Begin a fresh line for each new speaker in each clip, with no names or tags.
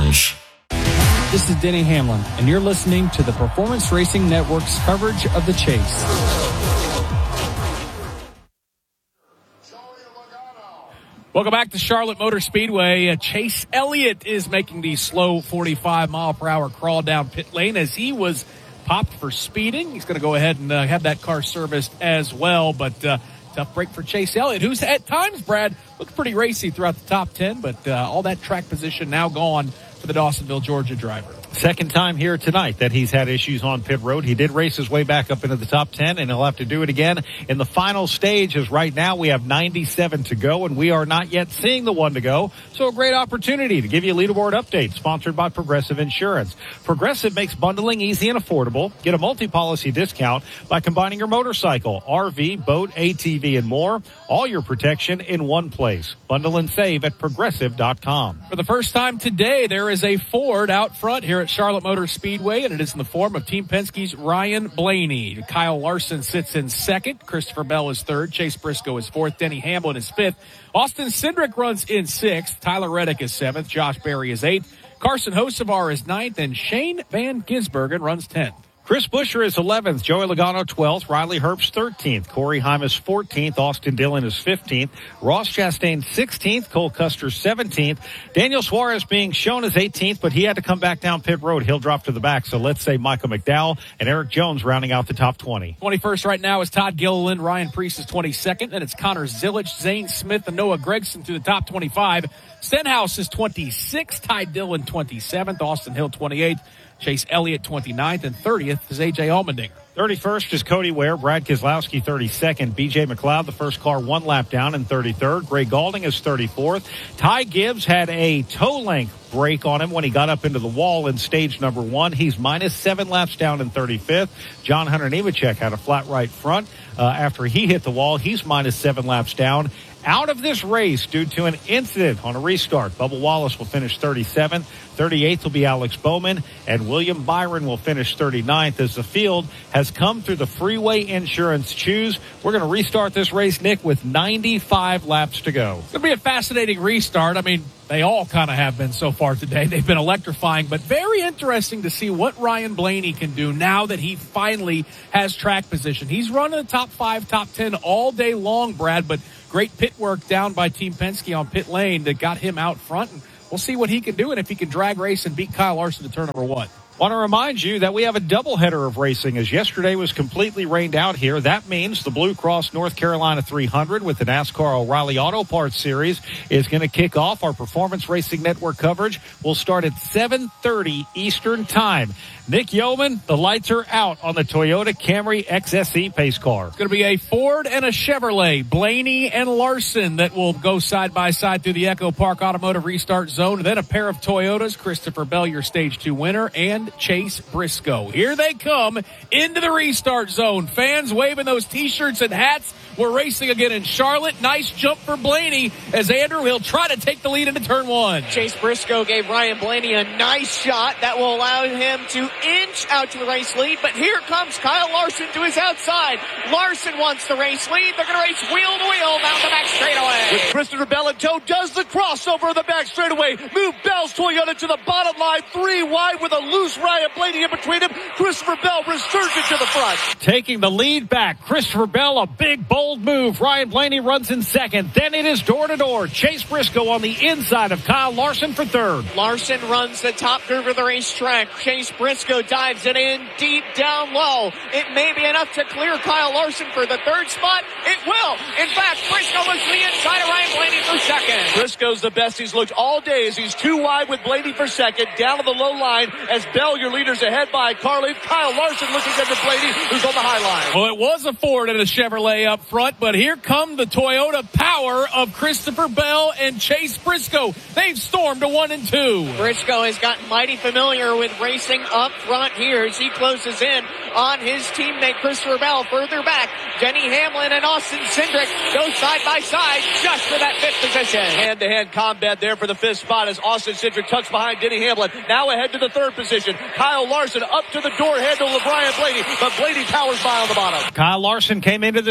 Orange.
This is Denny Hamlin, and you're listening to the Performance Racing Network's coverage of the Chase. Welcome back to Charlotte Motor Speedway. Chase Elliott is making the slow 45-mile-per-hour crawl down pit lane as he was popped for speeding. He's going to go ahead and have that car serviced as well, but tough break for Chase Elliott, who's at times, Brad, looked pretty racy throughout the top 10, but all that track position now gone for the Dawsonville, Georgia driver.
Second time here tonight that he's had issues on pit road. He did race his way back up into the top 10, and he'll have to do it again in the final stage, as right now we have 97 to go, and we are not yet seeing the one to go. So a great opportunity to give you a leaderboard update, sponsored by Progressive Insurance. Progressive makes bundling easy and affordable. Get a multi-policy discount by combining your motorcycle, RV, boat, ATV, and more. All your protection in one place. Bundle and save at Progressive.com.
For the first time today, there is a Ford out front here at Charlotte Motor Speedway, and it is in the form of Team Penske's Ryan Blaney. Kyle Larson sits in second. Christopher Bell is third. Chase Briscoe is fourth. Denny Hamlin is fifth. Austin Cindric runs in sixth. Tyler Reddick is seventh. Josh Berry is eighth. Carson Hocevar is ninth, and Shane Van Gisbergen runs 10th.
Chris Buescher is 11th, Joey Logano 12th, Riley Herbst 13th, Corey Hymas 14th, Austin Dillon is 15th, Ross Chastain 16th, Cole Custer 17th, Daniel Suarez being shown as 18th, but he had to come back down pit road. He'll drop to the back, so let's say Michael McDowell and Eric Jones rounding out the top 20.
21st right now is Todd Gilliland. Ryan Preece is 22nd, and it's Connor Zilic, Zane Smith, and Noah Gregson through the top 25. Stenhouse is 26th, Ty Dillon 27th, Austin Hill 28th, Chase Elliott 29th, and 30th is A.J. Allmendinger.
31st is Cody Ware, Brad Keselowski 32nd, B.J. McLeod, the first car one lap down, in 33rd. Gray Galding is 34th. Ty Gibbs had a toe length break on him when he got up into the wall in stage number one. He's minus 7 laps down in 35th. John Hunter Nemechek had a flat right front after he hit the wall. He's minus 7 laps down. Out of this race due to an incident on a restart. Bubba Wallace will finish 37th. 38th will be Alex Bowman, and William Byron will finish 39th as the field has come through the Freeway Insurance Choose. We're going to restart this race, Nick, with 95 laps to go.
It's going to be a fascinating restart. I mean, they all kind of have been so far today. They've been electrifying, but very interesting to see what Ryan Blaney can do now that he finally has track position. He's running the top 5, top 10 all day long, Brad, but great pit work down by Team Penske on pit lane that got him out front. And we'll see what he can do and if he can drag race and beat Kyle Larson to turn number 1.
Want to remind you that we have a doubleheader of racing, as yesterday was completely rained out here. That means the Blue Cross North Carolina 300 with the NASCAR O'Reilly Auto Parts Series is going to kick off. Our Performance Racing Network coverage will start at 7:30 Eastern Time. Nick Yeoman, the lights are out on the Toyota Camry XSE pace car.
It's going to be a Ford and a Chevrolet, Blaney and Larson, that will go side by side through the Echo Park Automotive Restart Zone. Then a pair of Toyotas, Christopher Bell, your Stage 2 winner, and Chase Briscoe. Here they come into the restart zone. Fans waving those T-shirts and hats. We're racing again in Charlotte. Nice jump for Blaney as Andrew, he'll try to take the lead into turn 1.
Chase Briscoe gave Ryan Blaney a nice shot that will allow him to inch out to the race lead. But here comes Kyle Larson to his outside. Larson wants the race lead. They're going to race wheel to wheel down the back straightaway.
With Christopher Bell in tow, does the crossover of the back straightaway. Move Bell's Toyota to the bottom line. 3 wide with a loose Ryan Blaney in between him. Christopher Bell resurgent to the front.
Taking the lead back, Christopher Bell, a big bold move. Ryan Blaney runs in second. Then it is door to door. Chase Briscoe on the inside of Kyle Larson for third.
Larson runs the top curve of the racetrack. Chase Briscoe dives it in deep down low. It may be enough to clear Kyle Larson for the third spot. It will. In fact, Briscoe looks to the inside of Ryan Blaney for second.
Briscoe's the best he's looked all day as he's 2 wide with Blaney for second. Down to the low line as Bell, your leader's ahead by Carly. Kyle Larson looking at the Blaney, who's on the high line.
Well, it was a Ford and a Chevrolet up front, but here come the Toyota power of Christopher Bell and Chase Briscoe. They've stormed to 1 and 2.
Briscoe has gotten mighty familiar with racing up front here as he closes in on his teammate Christopher Bell. Further back, Denny Hamlin and Austin Cindric go side by side just for that 5th position.
Hand-to-hand combat there for the 5th spot as Austin Cindric tucks behind Denny Hamlin. Now ahead to the 3rd position. Kyle Larson up to the door handle of Ryan Blaney, but Blaney powers by on the bottom.
Kyle Larson came into this race with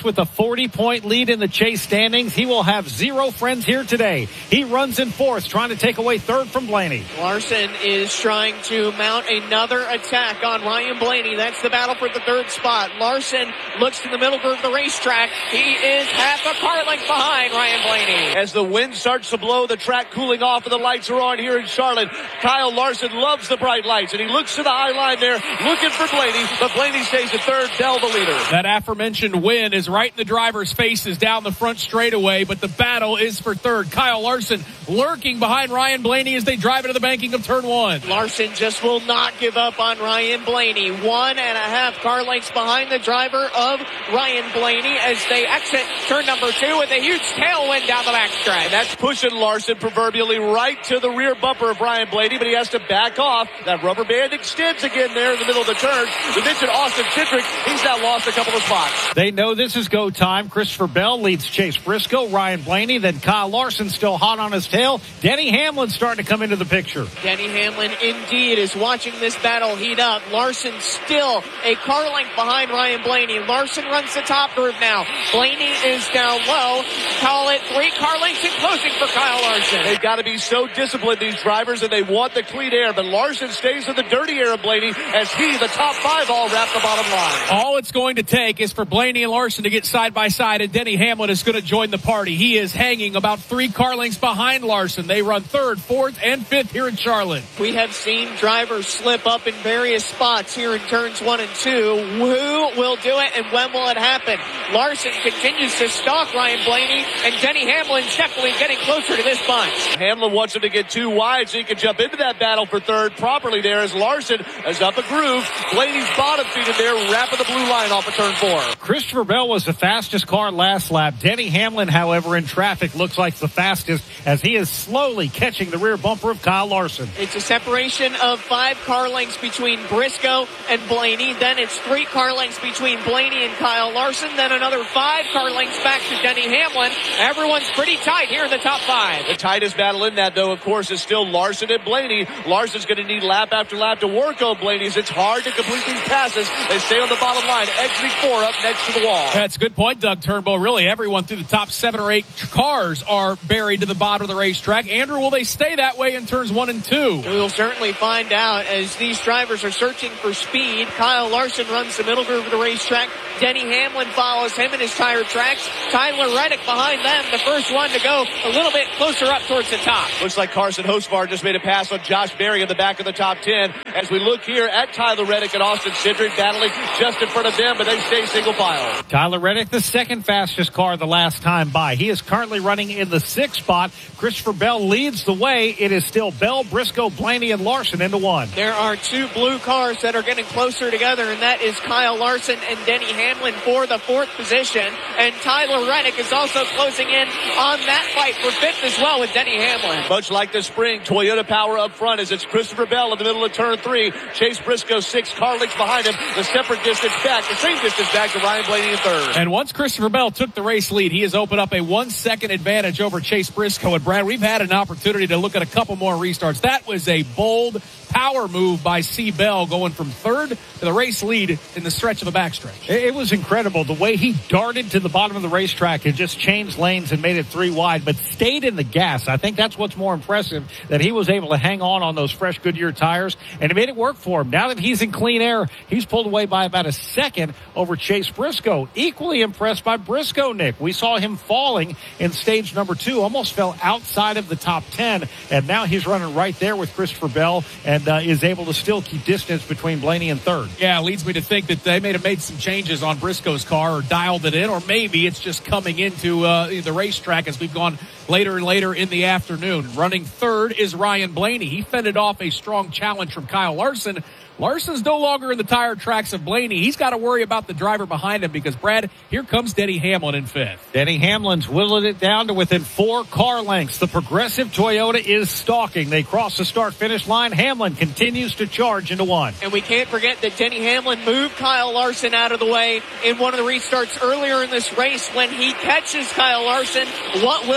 with a 40-point lead in the Chase standings. He will have 0 friends here today. He runs in fourth, trying to take away third from Blaney.
Larson is trying to mount another attack on Ryan Blaney. That's the battle for the third spot. Larson looks to the middle of the racetrack. He is half a car length behind Ryan Blaney.
As the wind starts to blow, the track cooling off, and the lights are on here in Charlotte. Kyle Larson loves the bright lights, and he looks to the high line there, looking for Blaney, but Blaney stays at third. Bell the leader.
That aforementioned win is right in the driver's faces down the front straightaway, but the battle is for third. Kyle Larson lurking behind Ryan Blaney as they drive into the banking of turn one.
Larson just will not give up on Ryan Blaney. 1.5 car lengths behind the driver of Ryan Blaney as they exit turn number 2 with a huge tailwind down the backstretch.
And that's pushing Larson proverbially right to the rear bumper of Ryan Blaney, but he has to back off. That rubber band extends again there in the middle of the turn. We mentioned Austin Cindric. He's now lost a couple of spots.
They know this is go time. Christopher Bell leads Chase Briscoe, Ryan Blaney, then Kyle Larson still hot on his tail. Denny Hamlin starting to come into the picture.
Denny Hamlin indeed is watching this battle heat up. Larson still a car length behind Ryan Blaney. Larson runs the top groove now. Blaney is down low. Call it 3 car lengths in closing for Kyle Larson.
They've got to be so disciplined, these drivers, and they want the clean air. But Larson stays in the dirty air of Blaney as he, the top 5, all wrap the bottom line.
All it's going to take is for Blaney and Larson to get side by side, and Denny Hamlin is going to join the party. He is hanging about 3 car lengths behind Larson. They run 3rd, 4th, and 5th here in Charlotte.
We have seen drivers slip up in various spots here in turns 1 and 2. Who will do it and when will it happen? Larson continues to stalk Ryan Blaney, and Denny Hamlin's definitely getting closer to this bunch.
Hamlin wants him to get too wide so he can jump into that battle for third properly there as Larson is up a groove. Blaney's bottom feeded there, wrapping the blue line off of turn 4.
Christopher Bell was the fastest car last lap. Denny Hamlin, however, in traffic looks like the fastest as he is slowly catching the rear bumper of Kyle Larson.
It's a separation of 5 car lengths between Briscoe and Blaney. Then it's 3 car lengths between Blaney and Kyle Larson. Then another 5 car lengths back to Denny Hamlin. Everyone's pretty tight here in the top 5.
The tightest battle in that, though, of course, is still Larson and Blaney. Larson's going to need lap after lap to work on Blaney's. It's hard to complete these passes. They stay on the bottom line, exiting 4 up next to the wall.
That's a good point, Doug Turnbull. Really, everyone through the top 7 or 8 cars are buried to the bottom of the racetrack. Andrew, will they stay that way in turns 1 and 2?
We'll certainly find out as these drivers are searching for speed. Kyle Larson runs the middle groove of the racetrack. Denny Hamlin follows him in his tire tracks. Tyler Reddick behind them, the first one to go a little bit closer up towards the top.
Looks like Carson Hosvar just made a pass on Josh Berry in the back of the top 10. As we look here at Tyler Reddick and Austin Cindric battling just in front of them, but they stay single file.
Tyler Reddick, the second fastest car the last time by. He is currently running in the 6th spot. Christopher Bell leads the way. It is still Bell, Briscoe, Blaney, and Larson into 1.
There are 2 blue cars that are getting closer together, and that is Kyle Larson and Denny Hamlin for the 4th position. And Tyler Reddick is also closing in on that fight for 5th as well with Denny Hamlin.
Much like the spring, Toyota power up front as it's Christopher Bell in the middle of turn 3. Chase Briscoe 6 car lengths behind him. The separate distance back, the same distance back to Ryan Blaney in 3rd.
And once Christopher Bell took the race lead, he has opened up a 1-second advantage over Chase Briscoe. And Brad, we've had an opportunity to look at a couple more restarts. That was a bold power move by C. Bell going from 3rd to the race lead in the stretch of the backstretch.
It was incredible the way he darted to the bottom of the racetrack and just changed lanes and made it 3 wide, but stayed in the gas. I think that's what's more impressive, that he was able to hang on those fresh Goodyear tires, and it made it work for him. Now that he's in clean air, he's pulled away by about a second over Chase Briscoe. Equally impressed by Briscoe, Nick. We saw him falling in stage number 2, almost fell outside of the top 10, and now he's running right there with Christopher Bell and is able to still keep distance between Blaney and 3rd.
Yeah, it leads me to think that they may have made some changes on Briscoe's car or dialed it in, or maybe it's just coming into the racetrack as we've gone later and later in the afternoon. Running 3rd is Ryan Blaney. He fended off a strong challenge from Kyle Larson. Larson's no longer in the tire tracks of Blaney. He's got to worry about the driver behind him because, Brad, here comes Denny Hamlin in 5th.
Denny Hamlin's whittled it down to within 4 car lengths. The Progressive Toyota is stalking. They cross the start-finish line. Hamlin continues to charge into 1.
And we can't forget that Denny Hamlin moved Kyle Larson out of the way in one of the restarts earlier in this race when he catches Kyle Larson. What will he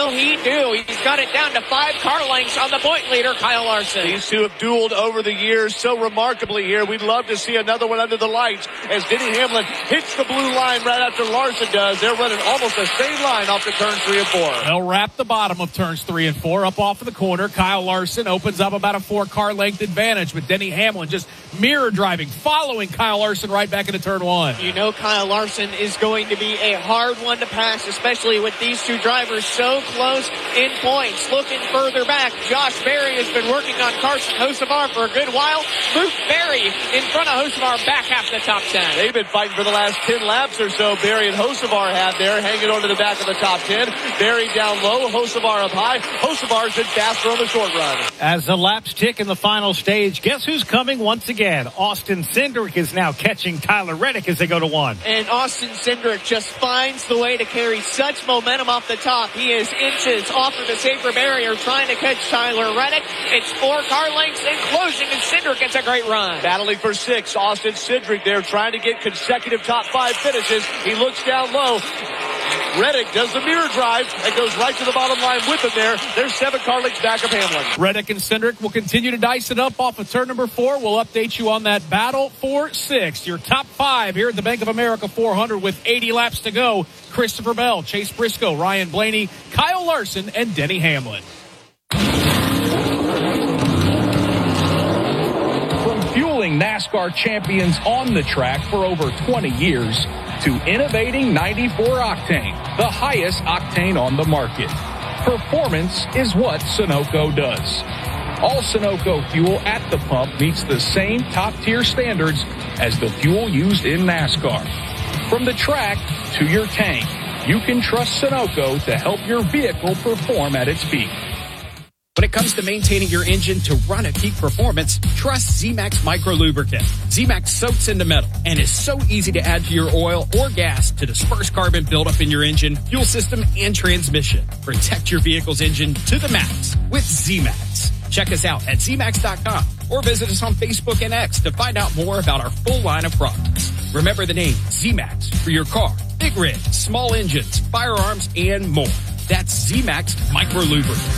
do. He's got it down to 5 car lengths on the point leader, Kyle Larson.
These two have dueled over the years so remarkably here. We'd love to see another one under the lights as Denny Hamlin hits the blue line right after Larson does. They're running almost the same line off to turns 3 and 4.
They'll wrap the bottom of turns 3 and 4 up off of the corner. Kyle Larson opens up about a 4-car length advantage, but Denny Hamlin just mirror driving, following Kyle Larson right back into turn 1.
You know Kyle Larson is going to be a hard one to pass, especially with these two drivers so close in points. Looking further back, Josh Berry has been working on Carson Hocevar for a good while. Luke Berry in front of Hocevar, back half the top 10.
They've been fighting for the last 10 laps or so. Berry and Hocevar have there, hanging on to the back of the top 10. Berry down low, Hocevar up high. Hocevar's been faster on the short run.
As the laps tick in the final stage, guess who's coming once again? Austin Cindric is now catching Tyler Reddick as they go to 1.
And Austin Cindric just finds the way to carry such momentum off the top. He is inches off of the safer barrier trying to catch Tyler Reddick. It's 4 car lengths in closing, and Cindric gets a great run.
Battling for 6, Austin Cindric there trying to get consecutive top 5 finishes. He looks down low. Reddick does the mirror drive and goes right to the bottom line with him there. There's 7 car lengths back of Hamlin.
Reddick and Cindric will continue to dice it up off of turn number 4. We'll update you on that battle for 6th. Your top 5 here at the Bank of America 400 with 80 laps to go. Christopher Bell, Chase Briscoe, Ryan Blaney, Kyle Larson, and Denny Hamlin.
From fueling NASCAR champions on the track for over 20 years to innovating 94 octane, the highest octane on the market. Performance is what Sunoco does. All Sunoco fuel at the pump meets the same top-tier standards as the fuel used in NASCAR. From the track to your tank, you can trust Sunoco to help your vehicle perform at its peak.
When it comes to maintaining your engine to run at peak performance, trust Z-Max Micro Lubricant. Z-Max soaks into metal and is so easy to add to your oil or gas to disperse carbon buildup in your engine, fuel system, and transmission. Protect your vehicle's engine to the max with Z-Max. Check us out at zmax.com or visit us on Facebook and X to find out more about our full line of products. Remember the name Z-Max for your car, big rig, small engines, firearms, and more. That's Z-Max Micro Lubricant.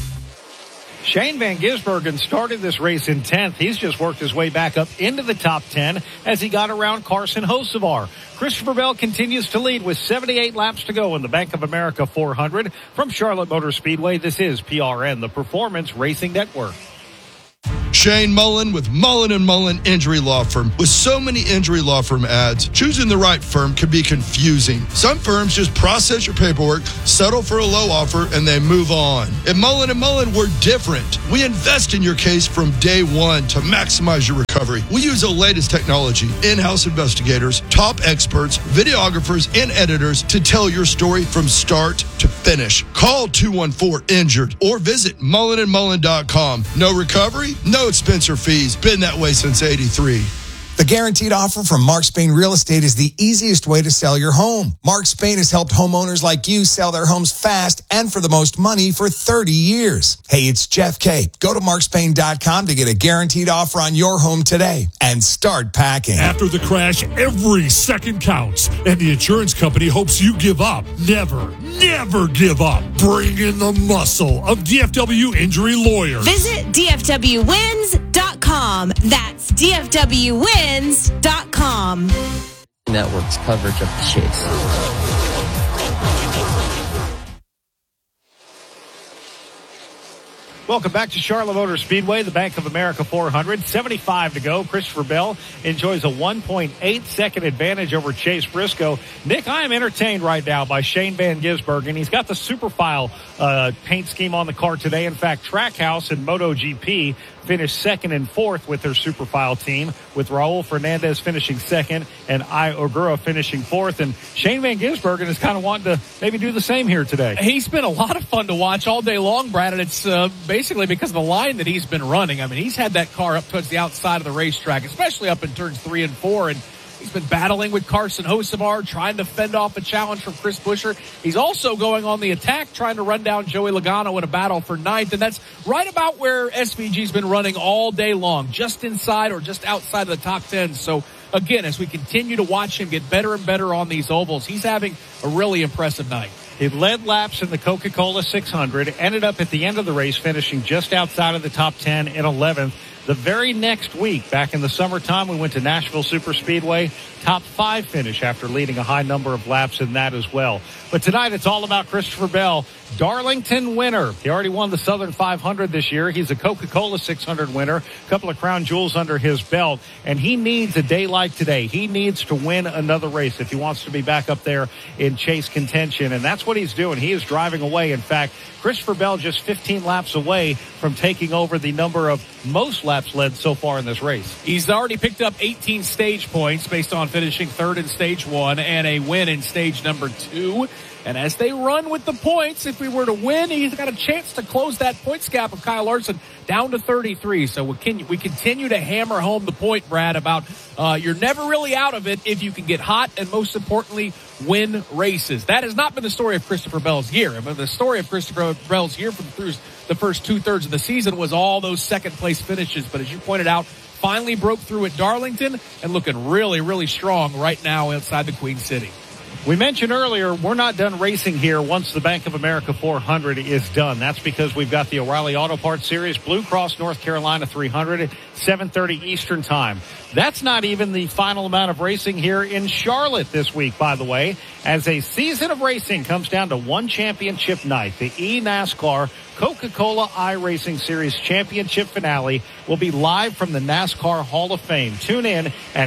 Shane Van Gisbergen started this race in 10th. He's just worked his way back up into the top 10 as he got around Carson Hocevar. Christopher Bell continues to lead with 78 laps to go in the Bank of America 400. From Charlotte Motor Speedway, this is PRN, the Performance Racing Network.
Shane Mullen with Mullen & Mullen Injury Law Firm. With so many injury law firm ads, choosing the right firm can be confusing. Some firms just process your paperwork, settle for a low offer, and they move on. At Mullen & Mullen, we're different. We invest in your case from day one to maximize your recovery. We use the latest technology, in-house investigators, top experts, videographers, and editors to tell your story from start to finish. Call 214-INJURED or visit mullenandmullen.com. No recovery, no expense or fees. Been that way since '83.
The guaranteed offer from Mark Spain Real Estate is the easiest way to sell your home. Mark Spain has helped homeowners like you sell their homes fast and for the most money for 30 years. Hey, it's Jeff K. Go to markspain.com to get a guaranteed offer on your home today and start packing.
After the crash, every second counts, and the insurance company hopes you give up. Never give up. Bring in the muscle of DFW Injury Lawyers.
Visit DFWWins.com. That's DFWWins.com.
Network's coverage of the chase.
Welcome back to Charlotte Motor Speedway, the Bank of America 400. 75 to go. Christopher Bell enjoys a 1.8 second advantage over Chase Briscoe. Nick, I am entertained right now by Shane Van Gisbergen. He's got the Superfile paint scheme on the car today. In fact, Trackhouse and MotoGP finished second and fourth with their Superfile team, with Raul Fernandez finishing second and I Ogura finishing fourth. And Shane Van Gisbergen is kind of wanting to maybe do the same here today.
He's been a lot of fun to watch all day long, Brad, and it's basically because of the line that he's been running. I mean, he's had that car up towards the outside of the racetrack, especially up in turns 3 and 4, and he's been battling with Carson Hocevar, trying to fend off a challenge from Chris Buescher. He's also going on the attack, trying to run down Joey Logano in a battle for ninth, and that's right about where SVG's been running all day long, just inside or just outside of the top 10. So, again, as we continue to watch him get better and better on these ovals, he's having a really impressive night.
He led laps in the Coca-Cola 600, ended up at the end of the race finishing just outside of the top 10 in 11th. The very next week, back in the summertime, we went to Nashville Superspeedway. Top 5 finish after leading a high number of laps in that as well. But tonight, it's all about Christopher Bell. Darlington winner. He already won the Southern 500 this year. He's a Coca-Cola 600 winner. A couple of crown jewels under his belt. And he needs a day like today. He needs to win another race if he wants to be back up there in chase contention. And that's what he's doing. He is driving away. In fact, Christopher Bell just 15 laps away from taking over the number of most laps led so far in this race.
He's already picked up 18 stage points based on finishing third in stage 1 and a win in stage number 2. And as they run with the points, if we were to win, he's got a chance to close that points gap of Kyle Larson down to 33. So we continue to hammer home the point, Brad, about you're never really out of it if you can get hot and, most importantly, win races. That has not been the story of Christopher Bell's year. I mean, the story of Christopher Bell's year through the first 2/3 of the season was all those second-place finishes. But as you pointed out, finally broke through at Darlington and looking really, really strong right now outside the Queen City.
We mentioned earlier, we're not done racing here once the Bank of America 400 is done. That's because we've got the O'Reilly Auto Parts Series, Blue Cross North Carolina 300 at 7:30 Eastern Time. That's not even the final amount of racing here in Charlotte this week, by the way, as a season of racing comes down to one championship night. The eNASCAR Coca-Cola iRacing Series Championship Finale will be live from the NASCAR Hall of Fame. Tune in at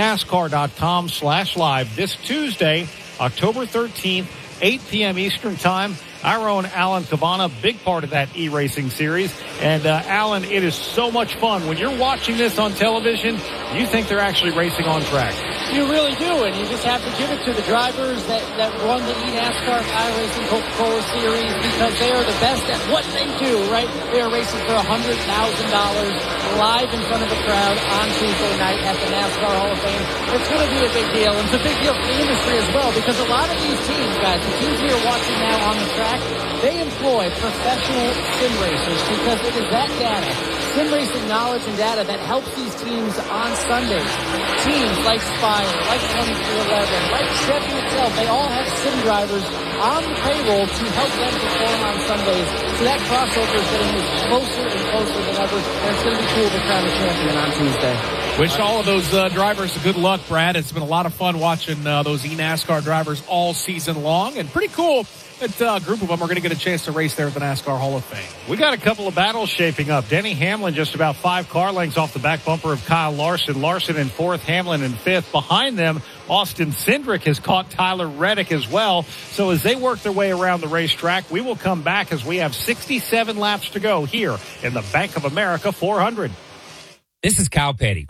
enascar.com/live this Tuesday, October 13th, 8 p.m. Eastern Time. Our own Alan Cavana, big part of that e-racing series. And Alan, it is so much fun. When you're watching this on television, you think they're actually racing on track.
You really do, and you just have to give it to the drivers that run the eNASCAR iRacing Coca-Cola Series, because they are the best at what they do, right? They are racing for $100,000 live in front of the crowd on Tuesday night at the NASCAR Hall of Fame. It's going to be a big deal, and it's a big deal for the industry as well, because a lot of these teams, guys, the teams we are watching now on the track, they employ professional sim racers, because it is that data, sim racing knowledge and data, that helps these teams on Sundays. Teams like Spire, like 2311, like Chevy itself, they all have sim drivers on the payroll to help them perform on Sundays. So that crossover is getting closer and closer than ever, and it's going to be cool to crown a champion on Tuesday.
Wish all of those drivers good luck, Brad. It's been a lot of fun watching those eNASCAR drivers all season long, and pretty cool that a group of them are going to get a chance to race there at the NASCAR Hall of Fame.
We got a couple of battles shaping up. Denny Hamlin just about 5 car lengths off the back bumper of Kyle Larson. Larson in 4th, Hamlin in 5th. Behind them, Austin Cindric has caught Tyler Reddick as well. So as they work their way around the racetrack, we will come back as we have 67 laps to go here in the Bank of America 400.
This is Kyle Petty.